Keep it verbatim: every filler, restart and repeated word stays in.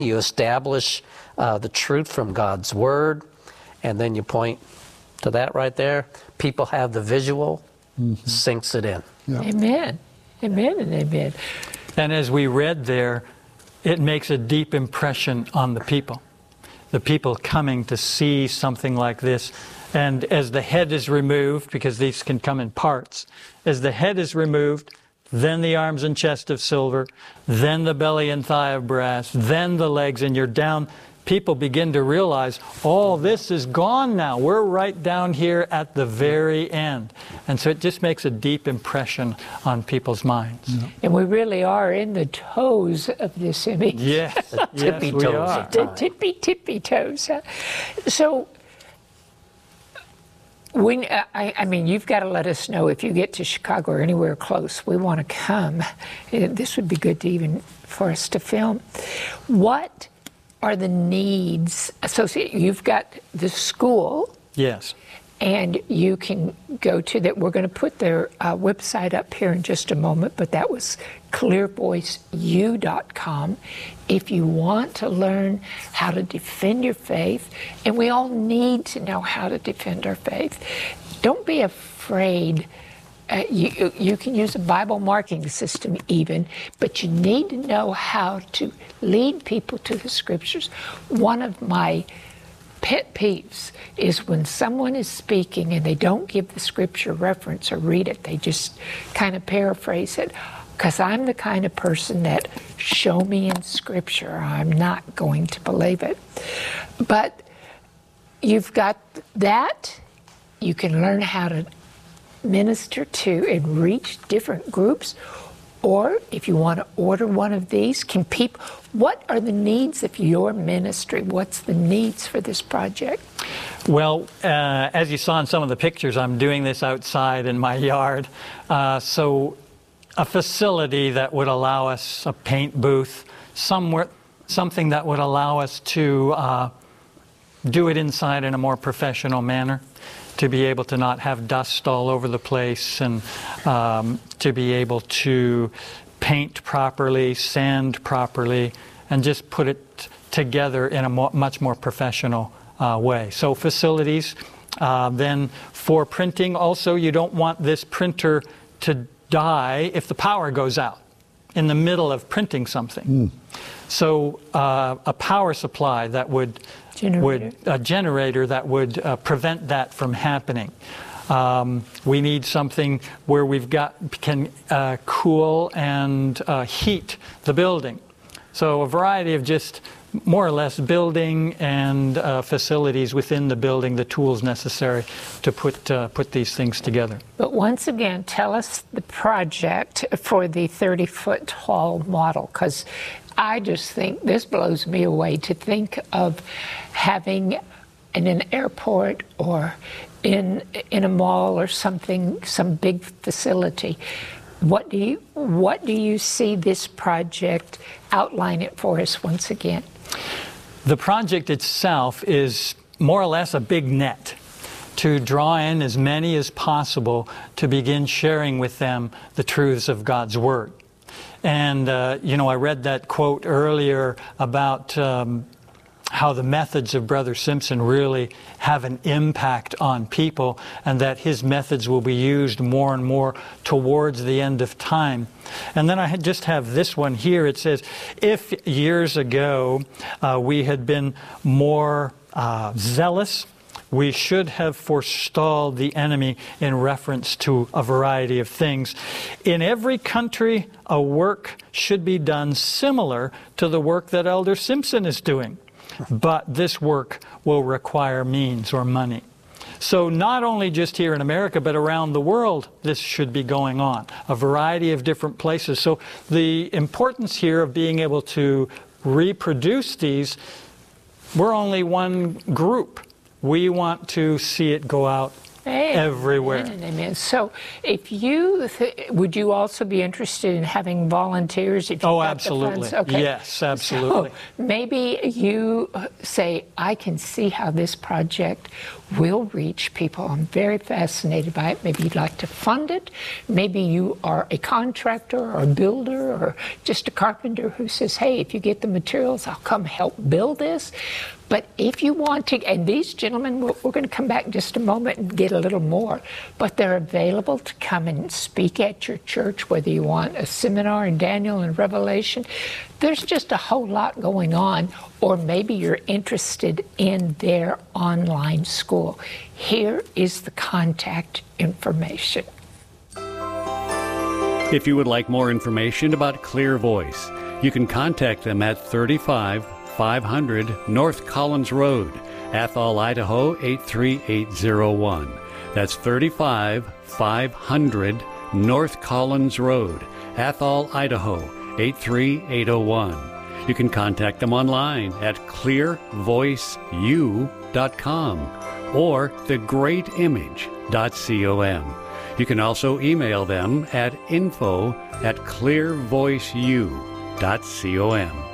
You establish uh, the truth from God's Word, and then you point to that right there. People have the visual, mm-hmm. sinks it in. Yeah. Amen. Amen and amen. And as we read there, it makes a deep impression on the people. The people coming to see something like this. And as the head is removed, because these can come in parts, as the head is removed, then the arms and chest of silver, then the belly and thigh of brass, then the legs, and you're down. People begin to realize, all this is gone now. We're right down here at the very end. And so it just makes a deep impression on people's minds. Yeah. And we really are in the toes of this image. Yes, yes, tippy we toes. are. The tippy, tippy toes. Huh? So, when, I, I mean, you've got to let us know if you get to Chicago or anywhere close. We want to come. This would be good to even for us to film. What are the needs associated? You've got the school. Yes. And you can go to that. We're going to put their uh, website up here in just a moment, but that was clear voice u dot com. If you want to learn how to defend your faith, and we all need to know how to defend our faith, don't be afraid. Uh, you, you can use a Bible marking system even, but you need to know how to lead people to the Scriptures. One of my pet peeves is when someone is speaking and they don't give the Scripture reference or read it. They just kind of paraphrase it. Because I'm the kind of person that, show me in Scripture, I'm not going to believe it. But you've got that. You can learn how to minister to and reach different groups. Or if you want to order one of these, can people, what are the needs of your ministry? What's the needs for this project? Well, uh, as you saw in some of the pictures, I'm doing this outside in my yard. Uh, so a facility that would allow us a paint booth, somewhere, something that would allow us to uh, do it inside in a more professional manner, to be able to not have dust all over the place, and um, to be able to paint properly, sand properly, and just put it together in a mo much more professional uh, way. So facilities. Uh, then for printing also, you don't want this printer to die if the power goes out in the middle of printing something. Mm. So uh, a power supply that would, generator. would a generator that would uh, prevent that from happening. Um, we need something where we've got can uh, cool and uh, heat the building. So a variety of just more or less building and uh, facilities within the building, the tools necessary to put uh, put these things together. But once again, tell us the project for the thirty foot tall model, because I just think this blows me away to think of having in an airport or in in a mall or something, some big facility. What do you what do you see this project? Outline it for us once again. The project itself is more or less a big net to draw in as many as possible to begin sharing with them the truths of God's Word. And, uh, you know, I read that quote earlier about um, how the methods of Brother Simpson really have an impact on people, and that his methods will be used more and more towards the end of time. And then I just have this one here. It says, if years ago uh, we had been more uh, zealous, we should have forestalled the enemy in reference to a variety of things. In every country, a work should be done similar to the work that Elder Simpson is doing. But this work will require means or money. So not only just here in America, but around the world, this should be going on. A variety of different places. So the importance here of being able to reproduce these, we're only one group. We want to see it go out Amen. everywhere. Amen, amen. So, if you th- would you also be interested in having volunteers? If you Oh, got the absolutely. funds? Okay. Yes, absolutely. So maybe you uh, say, I can see how this project will reach people. I'm very fascinated by it. Maybe you'd like to fund it. Maybe you are a contractor or a builder or just a carpenter who says, hey, if you get the materials, I'll come help build this. But if you want to, and these gentlemen, we're, we're going to come back in just a moment and get a little more, but they're available to come and speak at your church, whether you want a seminar in Daniel and Revelation. There's just a whole lot going on, or maybe you're interested in their online school. Here is the contact information. If you would like more information about Clear Voice, you can contact them at thirty-five five hundred North Collins Road, Athol, Idaho eight three eight zero one. That's thirty-five five hundred North Collins Road, Athol, Idaho eight three eight zero one. You can contact them online at clear voice u dot com or the great image dot com. You can also email them at info at clear voice u dot com.